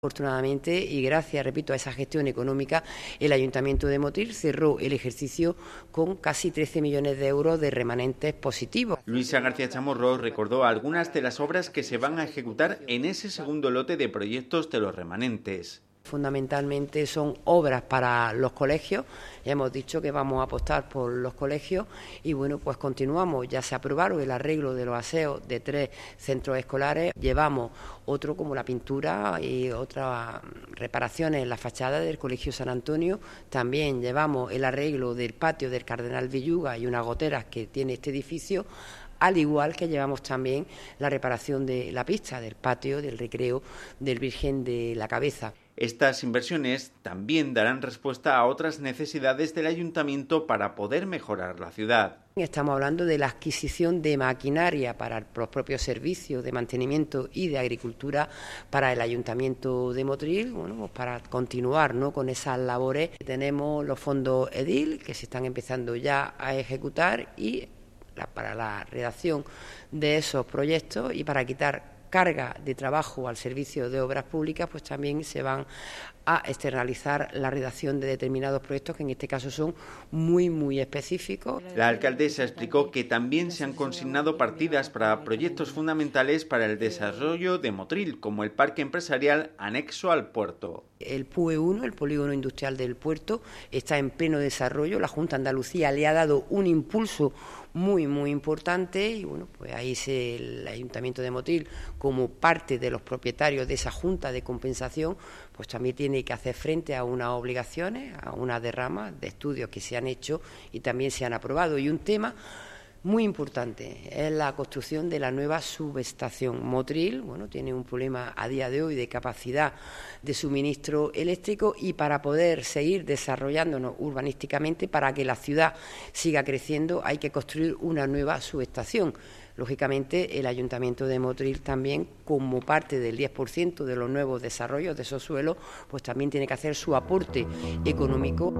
Afortunadamente, y gracias, repito, a esa gestión económica, el Ayuntamiento de Motril cerró el ejercicio con casi 13 millones de euros de remanentes positivos. Luisa García Chamorro recordó algunas de las obras que se van a ejecutar en ese segundo lote de proyectos de los remanentes. Fundamentalmente son obras para los colegios, ya hemos dicho que vamos a apostar por los colegios y bueno, pues continuamos, ya se aprobaron el arreglo de los aseos de 3 centros escolares, llevamos otro como la pintura y otras reparaciones en la fachada del Colegio San Antonio, también llevamos el arreglo del patio del Cardenal Villuga y unas goteras que tiene este edificio, al igual que llevamos también la reparación de la pista, del patio, del recreo del Virgen de la Cabeza. Estas inversiones también darán respuesta a otras necesidades del ayuntamiento para poder mejorar la ciudad. Estamos hablando de la adquisición de maquinaria para los propios servicios de mantenimiento y de agricultura para el Ayuntamiento de Motril, bueno, pues para continuar, ¿no?, con esas labores. Tenemos los fondos EDIL que se están empezando ya a ejecutar y para la redacción de esos proyectos y para quitar carga de trabajo al servicio de obras públicas, pues también se van a externalizar la redacción de determinados proyectos que en este caso son muy específicos. La alcaldesa explicó que también se han consignado partidas para proyectos fundamentales para el desarrollo de Motril, como el parque empresarial anexo al puerto. El PUE 1, el polígono industrial del puerto, está en pleno desarrollo. La Junta de Andalucía le ha dado un impulso muy importante y bueno, pues ahí el Ayuntamiento de Motril, como parte de los propietarios de esa Junta de Compensación, pues también tiene que hacer frente a unas obligaciones, a una derrama de estudios que se han hecho y también se han aprobado. Y un tema muy importante es la construcción de la nueva subestación. Motril, bueno, tiene un problema a día de hoy de capacidad de suministro eléctrico y para poder seguir desarrollándonos urbanísticamente, para que la ciudad siga creciendo, hay que construir una nueva subestación. Lógicamente, el Ayuntamiento de Motril también, como parte del 10% de los nuevos desarrollos de esos suelos, pues también tiene que hacer su aporte económico.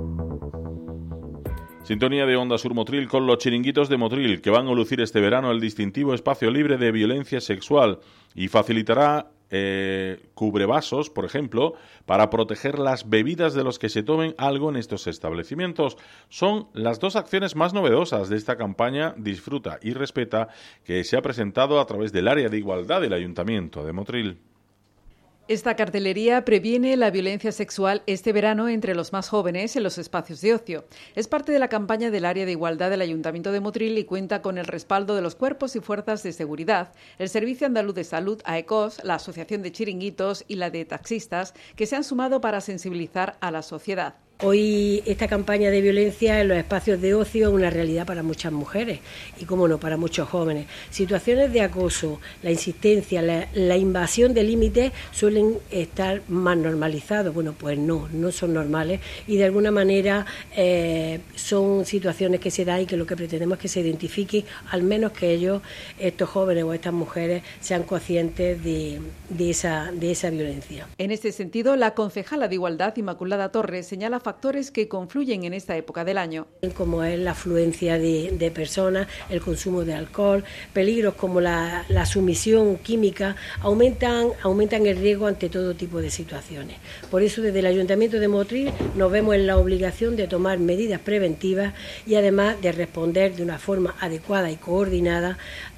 Sintonía de Onda Sur Motril con los chiringuitos de Motril, que van a lucir este verano el distintivo espacio libre de violencia sexual y facilitará cubrevasos, por ejemplo, para proteger las bebidas de los que se tomen algo en estos establecimientos. Son las dos acciones más novedosas de esta campaña Disfruta y Respeta, que se ha presentado a través del área de igualdad del Ayuntamiento de Motril. Esta cartelería previene la violencia sexual este verano entre los más jóvenes en los espacios de ocio. Es parte de la campaña del área de igualdad del Ayuntamiento de Motril y cuenta con el respaldo de los cuerpos y fuerzas de seguridad, el Servicio Andaluz de Salud, AECOS, la Asociación de Chiringuitos y la de Taxistas, que se han sumado para sensibilizar a la sociedad. Hoy esta campaña de violencia en los espacios de ocio es una realidad para muchas mujeres y, cómo no, para muchos jóvenes. Situaciones de acoso, la insistencia, la invasión de límites suelen estar más normalizados. Bueno, pues no son normales y de alguna manera son situaciones que se dan y que lo que pretendemos es que se identifique, al menos que ellos, estos jóvenes o estas mujeres, sean conscientes de esa violencia. En este sentido, la concejala de Igualdad, Inmaculada Torres, señala factores que confluyen en esta época del año. Como es la afluencia de personas, el consumo de alcohol, peligros como la sumisión química, aumentan el riesgo ante todo tipo de situaciones. Por eso, desde el Ayuntamiento de Motril nos vemos en la obligación de tomar medidas preventivas y además de responder de una forma adecuada y coordinada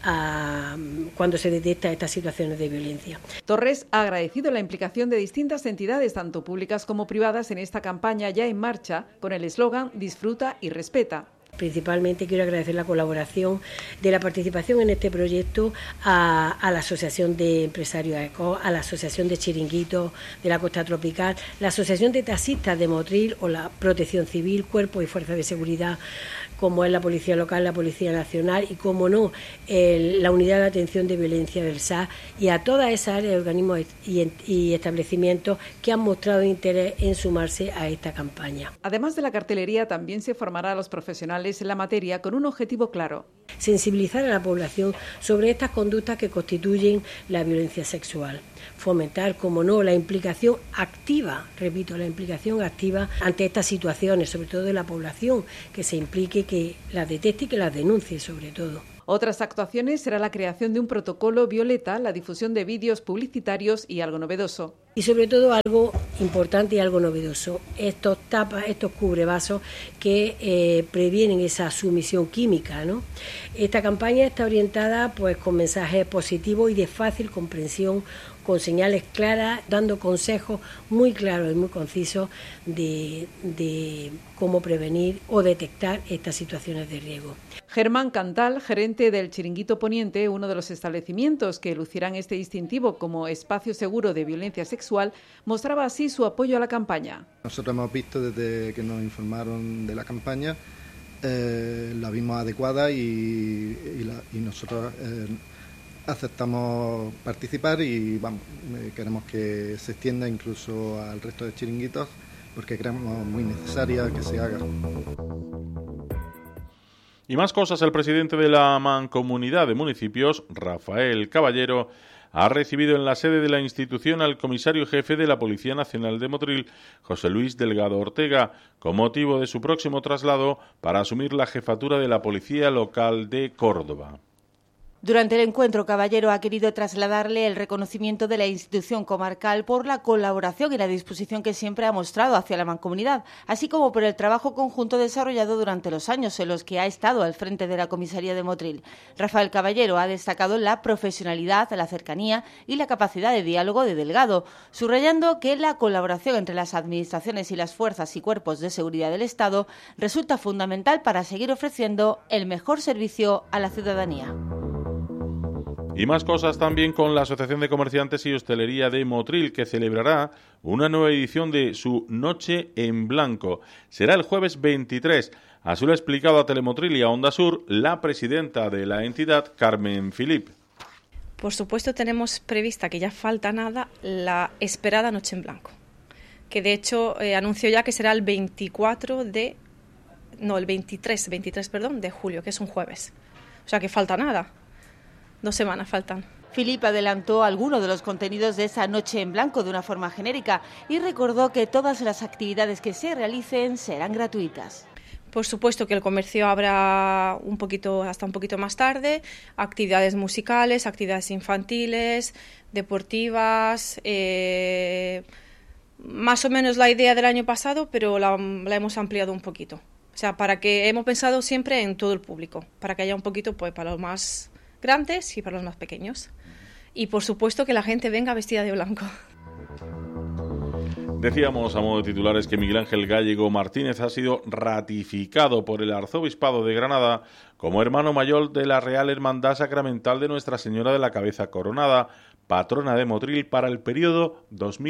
cuando se detecta estas situaciones de violencia. Torres ha agradecido la implicación de distintas entidades, tanto públicas como privadas, en esta campaña ya en marcha con el eslogan Disfruta y Respeta. Principalmente quiero agradecer la colaboración de la participación en este proyecto a la Asociación de Empresarios AECOS, a la Asociación de Chiringuitos de la Costa Tropical, la Asociación de Taxistas de Motril o la Protección Civil, Cuerpos y Fuerzas de Seguridad, como es la Policía Local, la Policía Nacional y, como no, la Unidad de Atención de Violencia del SAS, y a todas esas áreas, organismos y establecimientos que han mostrado interés en sumarse a esta campaña. Además de la cartelería, también se formará a los profesionales en la materia con un objetivo claro: sensibilizar a la población sobre estas conductas que constituyen la violencia sexual. Fomentar, como no, la implicación activa, repito, la implicación activa ante estas situaciones, sobre todo de la población, que se implique, que las detecte y que las denuncie sobre todo. Otras actuaciones será la creación de un protocolo violeta, la difusión de vídeos publicitarios y algo novedoso. Y sobre todo algo importante y algo novedoso, estos tapas, estos cubrevasos que previenen esa sumisión química, ¿no? Esta campaña está orientada pues con mensajes positivos y de fácil comprensión, con señales claras, dando consejos muy claros y muy concisos de cómo prevenir o detectar estas situaciones de riesgo. Germán Cantal, gerente del Chiringuito Poniente, uno de los establecimientos que lucirán este distintivo como espacio seguro de violencia sexual, mostraba así su apoyo a la campaña. Nosotros hemos visto desde que nos informaron de la campaña, la vimos adecuada y nosotros aceptamos participar y queremos que se extienda incluso al resto de chiringuitos porque creemos muy necesaria que se haga. Y más cosas, el presidente de la Mancomunidad de Municipios, Rafael Caballero, ha recibido en la sede de la institución al comisario jefe de la Policía Nacional de Motril, José Luis Delgado Ortega, con motivo de su próximo traslado para asumir la jefatura de la Policía Local de Córdoba. Durante el encuentro, Caballero ha querido trasladarle el reconocimiento de la institución comarcal por la colaboración y la disposición que siempre ha mostrado hacia la mancomunidad, así como por el trabajo conjunto desarrollado durante los años en los que ha estado al frente de la comisaría de Motril. Rafael Caballero ha destacado la profesionalidad, la cercanía y la capacidad de diálogo de Delgado, subrayando que la colaboración entre las administraciones y las fuerzas y cuerpos de seguridad del Estado resulta fundamental para seguir ofreciendo el mejor servicio a la ciudadanía. Y más cosas también con la Asociación de Comerciantes y Hostelería de Motril, que celebrará una nueva edición de su Noche en Blanco. Será el jueves 23. Así lo ha explicado a Telemotril y a Onda Sur la presidenta de la entidad, Carmen Filip. Por supuesto tenemos prevista, que ya falta nada, la esperada Noche en Blanco, que de hecho anunció ya que será el 23 de julio, que es un jueves. O sea que falta nada. 2 semanas faltan. Filip adelantó algunos de los contenidos de esa Noche en Blanco de una forma genérica y recordó que todas las actividades que se realicen serán gratuitas. Por supuesto que el comercio habrá hasta un poquito más tarde, actividades musicales, actividades infantiles, deportivas, más o menos la idea del año pasado, pero la hemos ampliado un poquito. O sea, hemos pensado siempre en todo el público, para que haya un poquito pues para los más grandes y para los más pequeños. Y por supuesto que la gente venga vestida de blanco. Decíamos a modo de titulares que Miguel Ángel Gallego Martínez ha sido ratificado por el Arzobispado de Granada como hermano mayor de la Real Hermandad Sacramental de Nuestra Señora de la Cabeza Coronada, patrona de Motril para el periodo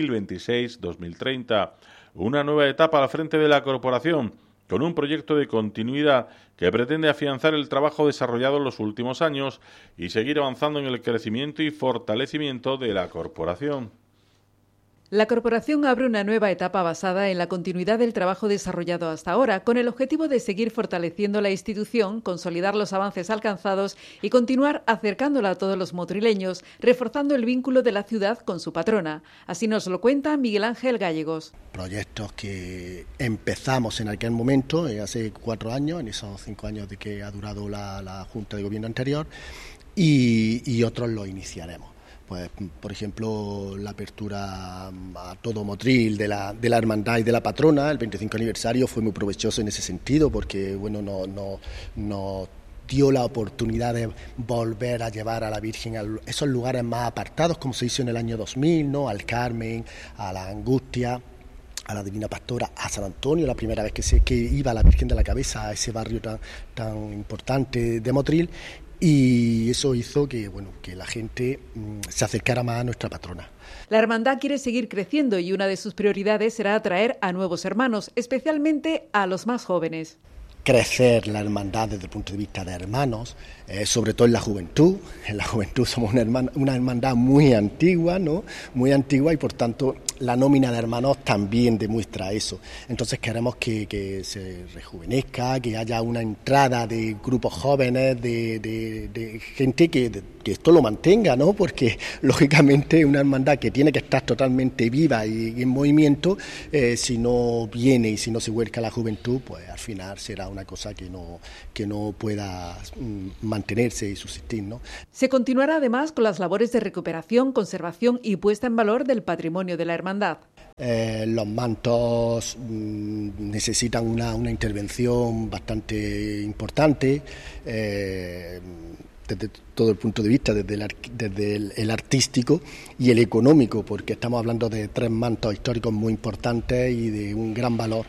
2026-2030. Una nueva etapa al frente de la corporación, con un proyecto de continuidad que pretende afianzar el trabajo desarrollado en los últimos años y seguir avanzando en el crecimiento y fortalecimiento de la corporación. La corporación abre una nueva etapa basada en la continuidad del trabajo desarrollado hasta ahora, con el objetivo de seguir fortaleciendo la institución, consolidar los avances alcanzados y continuar acercándola a todos los motrileños, reforzando el vínculo de la ciudad con su patrona. Así nos lo cuenta Miguel Ángel Gallegos. Proyectos que empezamos en aquel momento, hace 4 años, en esos 5 años de que ha durado la Junta de Gobierno anterior, y otros los iniciaremos. Pues, por ejemplo, la apertura a todo Motril de la hermandad y de la patrona, el 25 aniversario fue muy provechoso en ese sentido porque nos dio la oportunidad de volver a llevar a la Virgen a esos lugares más apartados, como se hizo en el año 2000, ¿no? Al Carmen, a la Angustia, a la Divina Pastora, a San Antonio, la primera vez que iba la Virgen de la Cabeza a ese barrio tan importante de Motril. Y eso hizo que la gente se acercara más a nuestra patrona. La hermandad quiere seguir creciendo y una de sus prioridades será atraer a nuevos hermanos, especialmente a los más jóvenes. Crecer la hermandad desde el punto de vista de hermanos, sobre todo en la juventud. En la juventud somos una hermandad muy antigua, ¿no? Muy antigua, y por tanto la nómina de hermanos también demuestra eso. Entonces queremos que se rejuvenezca, que haya una entrada de grupos jóvenes, de gente que esto lo mantenga, ¿no? Porque lógicamente una hermandad que tiene que estar totalmente viva y en movimiento, si no viene y si no se vuelca la juventud, pues al final será una cosa que no pueda mantenerse y subsistir, ¿no? Se continuará además con las labores de recuperación, conservación y puesta en valor del patrimonio de la hermandad. Los mantos necesitan una intervención bastante importante desde todo el punto de vista, desde el artístico y el económico, porque estamos hablando de 3 mantos históricos muy importantes y de un gran valor.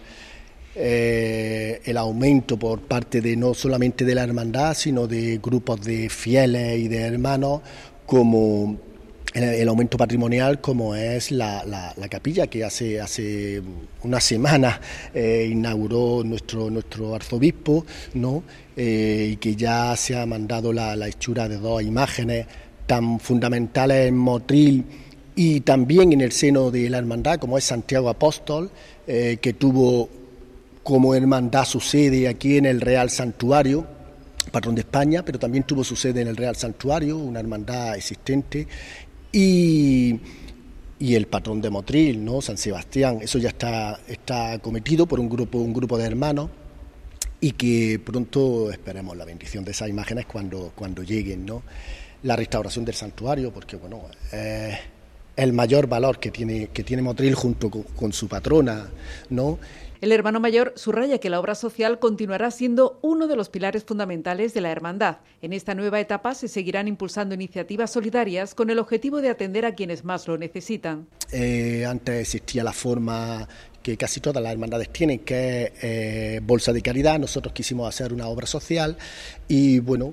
El aumento por parte de no solamente de la hermandad, sino de grupos de fieles y de hermanos, como el aumento patrimonial, como es la capilla que hace una semana inauguró nuestro arzobispo, ¿no? Y que ya se ha mandado la hechura de 2 imágenes tan fundamentales en Motril y también en el seno de la hermandad, como es Santiago Apóstol, que tuvo como hermandad su sede aquí en el Real Santuario, patrón de España, pero también tuvo su sede en el Real Santuario, una hermandad existente, y el patrón de Motril, ¿no? San Sebastián. Eso ya está acometido por un grupo de hermanos, y que pronto esperemos la bendición de esas imágenes cuando lleguen, ¿no? La restauración del santuario, porque bueno, el mayor valor que tiene Motril junto con su patrona, ¿no? El hermano mayor subraya que la obra social continuará siendo uno de los pilares fundamentales de la hermandad. En esta nueva etapa se seguirán impulsando iniciativas solidarias con el objetivo de atender a quienes más lo necesitan. Antes existía la forma que casi todas las hermandades tienen, que es bolsa de caridad. Nosotros quisimos hacer una obra social y bueno,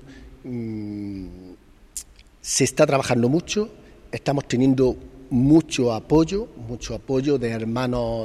se está trabajando mucho, estamos teniendo mucho apoyo de hermanos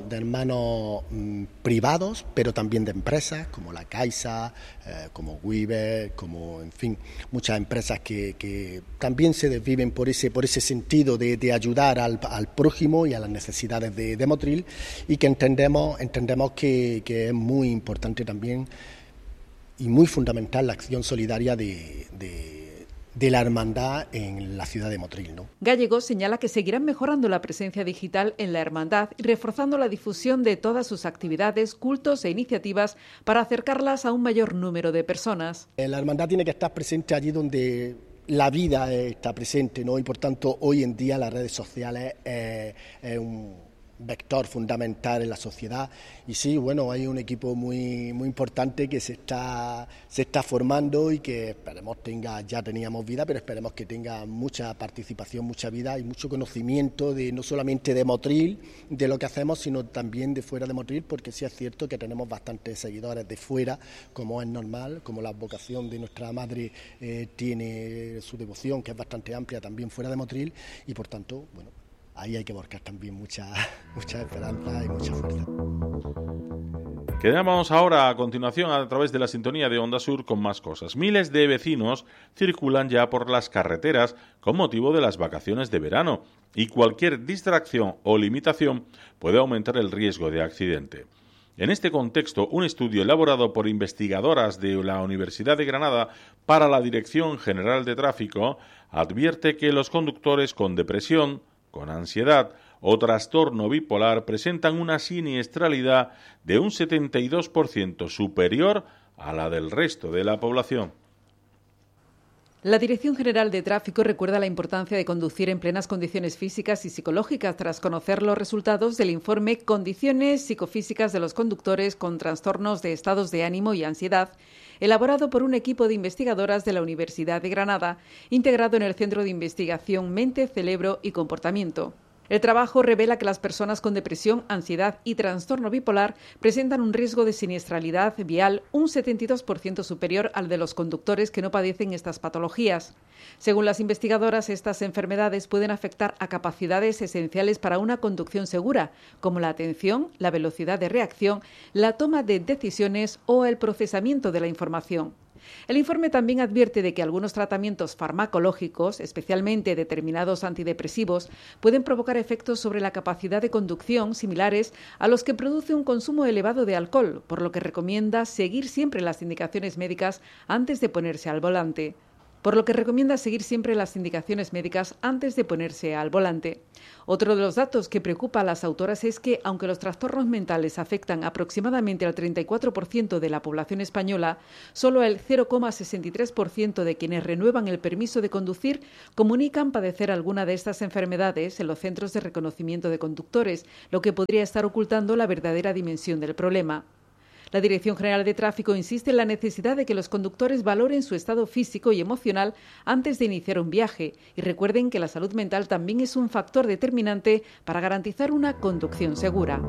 privados, pero también de empresas como la Caixa, como Weaver, como en fin, muchas empresas que también se desviven por ese sentido de ayudar al prójimo y a las necesidades de Motril, y que entendemos que es muy importante también y muy fundamental la acción solidaria de la hermandad en la ciudad de Motril, ¿no? Gallego señala que seguirán mejorando la presencia digital en la hermandad y reforzando la difusión de todas sus actividades, cultos e iniciativas para acercarlas a un mayor número de personas. La hermandad tiene que estar presente allí donde la vida está presente, ¿no? Y por tanto hoy en día las redes sociales es un vector fundamental en la sociedad, y sí, bueno, hay un equipo muy importante que se está formando y que esperemos ya teníamos vida, pero esperemos que tenga mucha participación, mucha vida y mucho conocimiento no solamente de Motril, de lo que hacemos, sino también de fuera de Motril, porque sí es cierto que tenemos bastantes seguidores de fuera, como es normal, como la vocación de nuestra madre tiene su devoción, que es bastante amplia también fuera de Motril, y por tanto, bueno, ahí hay que buscar también mucha esperanza y mucha fuerza. Quedamos ahora a continuación a través de la sintonía de Onda Sur con más cosas. Miles de vecinos circulan ya por las carreteras con motivo de las vacaciones de verano, y cualquier distracción o limitación puede aumentar el riesgo de accidente. En este contexto, un estudio elaborado por investigadoras de la Universidad de Granada para la Dirección General de Tráfico advierte que los conductores con depresión, con ansiedad o trastorno bipolar presentan una siniestralidad de un 72% superior a la del resto de la población. La Dirección General de Tráfico recuerda la importancia de conducir en plenas condiciones físicas y psicológicas tras conocer los resultados del informe Condiciones psicofísicas de los conductores con trastornos de estados de ánimo y ansiedad, elaborado por un equipo de investigadoras de la Universidad de Granada, integrado en el Centro de Investigación Mente, Cerebro y Comportamiento. El trabajo revela que las personas con depresión, ansiedad y trastorno bipolar presentan un riesgo de siniestralidad vial un 72% superior al de los conductores que no padecen estas patologías. Según las investigadoras, estas enfermedades pueden afectar a capacidades esenciales para una conducción segura, como la atención, la velocidad de reacción, la toma de decisiones o el procesamiento de la información. El informe también advierte de que algunos tratamientos farmacológicos, especialmente determinados antidepresivos, pueden provocar efectos sobre la capacidad de conducción similares a los que produce un consumo elevado de alcohol, por lo que recomienda seguir siempre las indicaciones médicas antes de ponerse al volante. por lo que recomienda seguir siempre las indicaciones médicas antes de ponerse al volante. Otro de los datos que preocupa a las autoras es que, aunque los trastornos mentales afectan aproximadamente al 34% de la población española, solo el 0,63% de quienes renuevan el permiso de conducir comunican padecer alguna de estas enfermedades en los centros de reconocimiento de conductores, lo que podría estar ocultando la verdadera dimensión del problema. La Dirección General de Tráfico insiste en la necesidad de que los conductores valoren su estado físico y emocional antes de iniciar un viaje y recuerden que la salud mental también es un factor determinante para garantizar una conducción segura.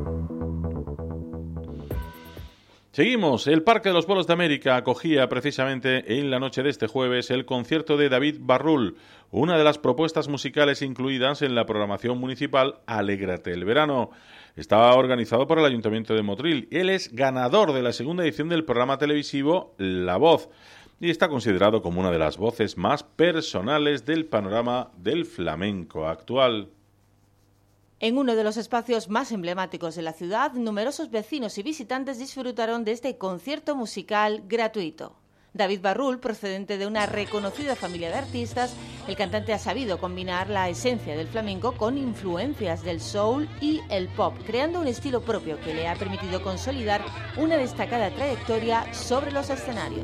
Seguimos. El Parque de los Bolos de América acogía precisamente en la noche de este jueves el concierto de David Barrul, una de las propuestas musicales incluidas en la programación municipal Alégrate el Verano. Estaba organizado por el Ayuntamiento de Motril. Él es ganador de la segunda edición del programa televisivo La Voz y está considerado como una de las voces más personales del panorama del flamenco actual. En uno de los espacios más emblemáticos de la ciudad, numerosos vecinos y visitantes disfrutaron de este concierto musical gratuito. David Barrul, procedente de una reconocida familia de artistas, el cantante ha sabido combinar la esencia del flamenco con influencias del soul y el pop, creando un estilo propio que le ha permitido consolidar una destacada trayectoria sobre los escenarios.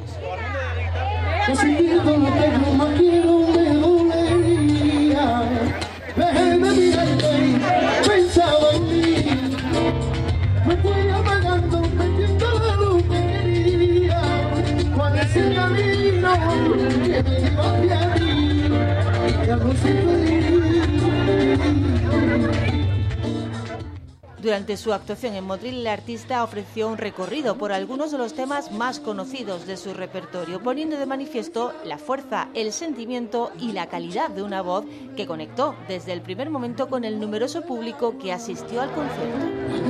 Durante su actuación en Motril, el artista ofreció un recorrido por algunos de los temas más conocidos de su repertorio, poniendo de manifiesto la fuerza, el sentimiento y la calidad de una voz que conectó desde el primer momento con el numeroso público que asistió al concierto.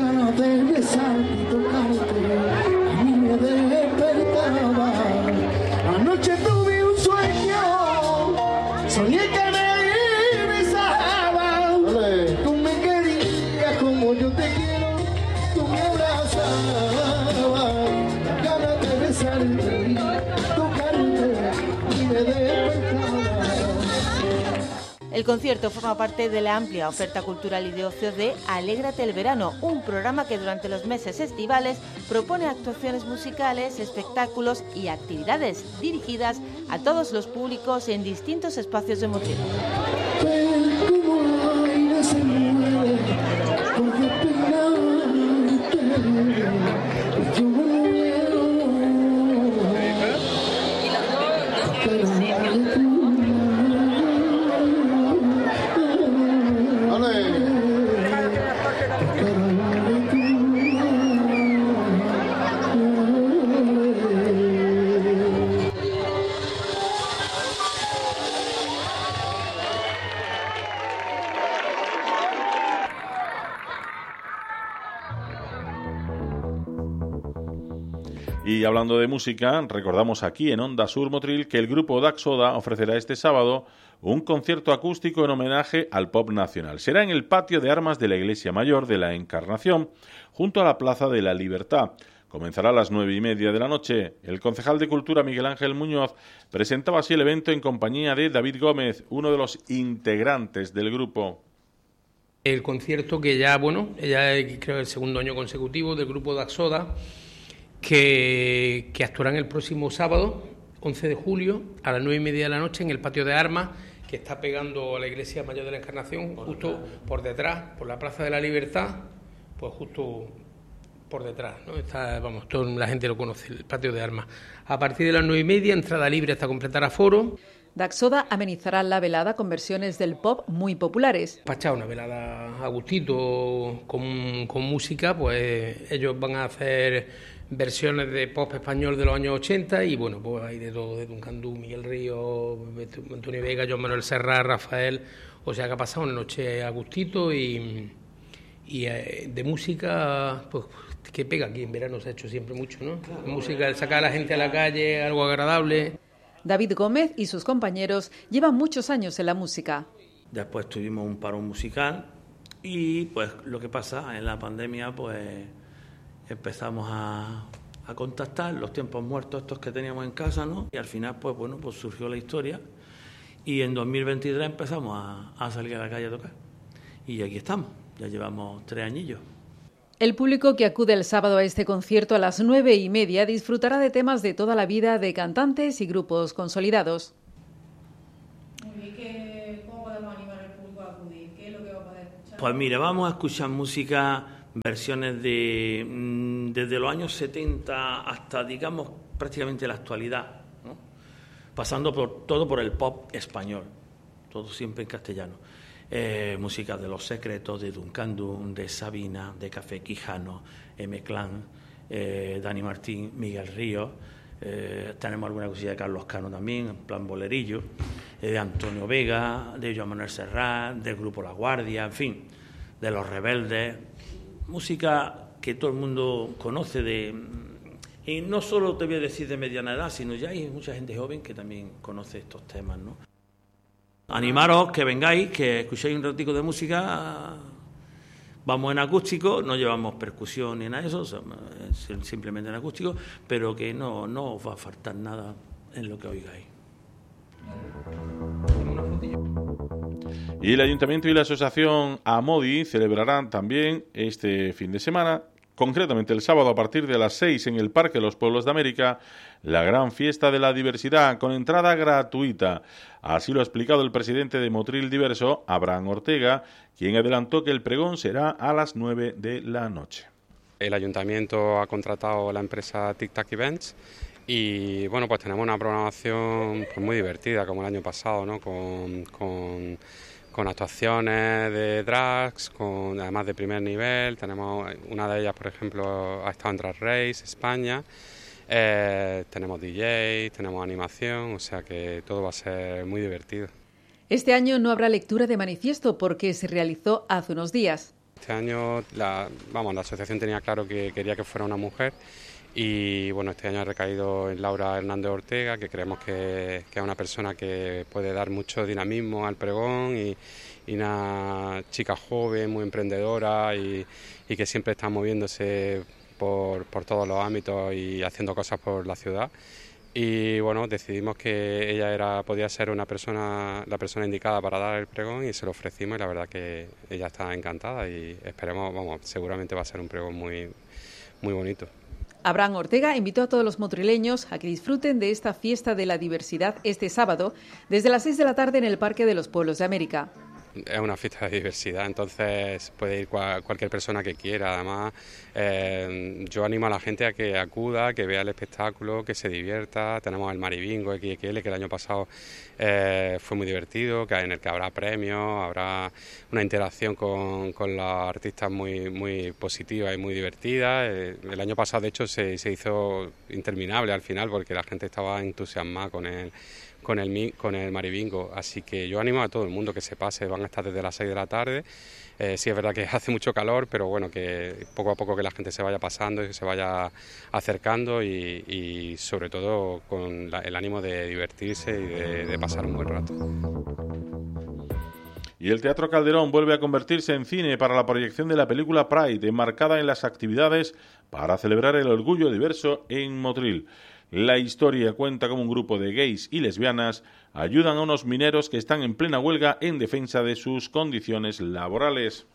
Anoche tuve un sueño, soñé que me besaba. Tú me querías como yo te quiero, tú me abrazabas. Ganas de besarte, tocarte y me despertaba. El concierto forma parte de la amplia oferta cultural y de ocio de Alégrate el Verano, un programa que durante los meses estivales propone actuaciones musicales, espectáculos y actividades dirigidas a todos los públicos en distintos espacios de Motril. Y hablando de música, recordamos aquí en Onda Sur Motril que el grupo Daxoda ofrecerá este sábado un concierto acústico en homenaje al pop nacional. Será en el patio de armas de la Iglesia Mayor de la Encarnación, junto a la Plaza de la Libertad. Comenzará a las 9:30 de la noche. El concejal de Cultura, Miguel Ángel Muñoz, presentaba así el evento en compañía de David Gómez, uno de los integrantes del grupo. El concierto que ya creo el segundo año consecutivo del grupo Daxoda, que actuarán el próximo sábado, 11 de julio, a las 9:30 de la noche en el patio de armas, que está pegando a la Iglesia Mayor de la Encarnación, justo por detrás, por la Plaza de la Libertad, pues justo por detrás, ¿no? Está, toda la gente lo conoce, el patio de armas. A partir de las 9:30, entrada libre hasta completar aforo. Daxoda amenizará la velada con versiones del pop muy populares. Para una velada a gustito, con música, pues ellos van a hacer versiones de pop español de los años 80 y pues hay de todo, de Duncandú, Miguel Río, Antonio Vega, Joan Manuel Serrat, Rafael, o sea que ha pasado una noche a gustito y de música, pues que pega aquí en verano, se ha hecho siempre mucho, ¿no? Claro, música, sacar a la gente a la calle, algo agradable. David Gómez y sus compañeros llevan muchos años en la música. Después tuvimos un parón musical y pues lo que pasa en la pandemia, pues empezamos a a contactar los tiempos muertos estos que teníamos en casa, ¿no? Y al final, pues bueno, pues surgió la historia y en 2023 empezamos a salir a la calle a tocar. Y aquí estamos, ya llevamos 3 añillos. El público que acude el sábado a este concierto a las 9:30 disfrutará de temas de toda la vida de cantantes y grupos consolidados. ¿Cómo podemos animar al público a acudir? ¿Qué es lo que va a poder escuchar? Pues mira, vamos a escuchar música, versiones desde los años 70 hasta, digamos, prácticamente la actualidad, ¿no? Pasando todo por el pop español, todo siempre en castellano. Música de Los Secretos, de Duncan Dun, de Sabina, de Café Quijano, M-Clan, Dani Martín, Miguel Ríos, tenemos alguna cosilla de Carlos Cano también, en plan bolerillo, de Antonio Vega, de Joan Manuel Serrat, del grupo La Guardia, en fin, de Los Rebeldes, música que todo el mundo conoce y no solo te voy a decir de mediana edad, sino ya hay mucha gente joven que también conoce estos temas, ¿no? Animaros, que vengáis, que escuchéis un ratico de música. Vamos en acústico, no llevamos percusión ni nada de eso, simplemente en acústico, pero que no os va a faltar nada en lo que oigáis. Y el Ayuntamiento y la Asociación Amodi celebrarán también este fin de semana, concretamente el sábado a partir de las 6 en el Parque Los Pueblos de América, la gran fiesta de la diversidad con entrada gratuita. Así lo ha explicado el presidente de Motril Diverso, Abraham Ortega, quien adelantó que el pregón será a las 9 de la noche. El Ayuntamiento ha contratado la empresa Tic Tac Events y bueno, pues tenemos una programación pues muy divertida como el año pasado, ¿no? Con actuaciones de drags, además de primer nivel. Tenemos una de ellas, por ejemplo, ha estado en Drag Race España. Tenemos DJ, tenemos animación, o sea que todo va a ser muy divertido. Este año no habrá lectura de manifiesto porque se realizó hace unos días. Este año la asociación tenía claro que quería que fuera una mujer y bueno, este año ha recaído en Laura Hernández Ortega, que creemos que es una persona que puede dar mucho dinamismo al pregón y una chica joven, muy emprendedora y que siempre está moviéndose por todos los ámbitos y haciendo cosas por la ciudad. Y bueno, decidimos que ella podía ser la persona indicada para dar el pregón y se lo ofrecimos y la verdad que ella está encantada y esperemos, seguramente va a ser un pregón muy, muy bonito. Abraham Ortega invitó a todos los motrileños a que disfruten de esta fiesta de la diversidad este sábado desde las 6 de la tarde en el Parque de los Pueblos de América. Es una fiesta de diversidad, entonces puede ir cualquier persona que quiera. Además, yo animo a la gente a que acuda, que vea el espectáculo, que se divierta. Tenemos el Maribingo XXL, que el año pasado fue muy divertido, en el que habrá premios, habrá una interacción con los artistas muy, muy positiva y muy divertida. El año pasado, de hecho, se hizo interminable al final porque la gente estaba entusiasmada con el Maribingo, así que yo animo a todo el mundo que se pase, van a estar desde las 6 de la tarde, sí es verdad que hace mucho calor, pero bueno, que poco a poco que la gente se vaya pasando y que se vaya acercando y sobre todo con el ánimo de divertirse y de pasar un buen rato. Y el Teatro Calderón vuelve a convertirse en cine para la proyección de la película Pride, enmarcada en las actividades para celebrar el orgullo diverso en Motril. La historia cuenta cómo un grupo de gays y lesbianas ayudan a unos mineros que están en plena huelga en defensa de sus condiciones laborales.